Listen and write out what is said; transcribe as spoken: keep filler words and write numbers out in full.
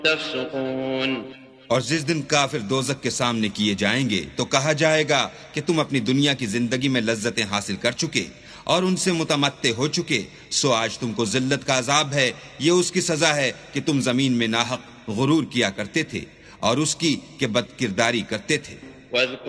तफ़्सुकून। और जिस दिन काफिर दोज़ख के सामने किए जाएंगे तो कहा जाएगा कि तुम अपनी दुनिया की जिंदगी में लज्जतें हासिल कर चुके और उनसे मुतमत्ते हो चुके, सो आज तुमको जिल्लत का अजाब है। ये उसकी सजा है कि तुम जमीन में नाहक गुरूर किया करते थे और उसकी के बदकिरदारी करते थे।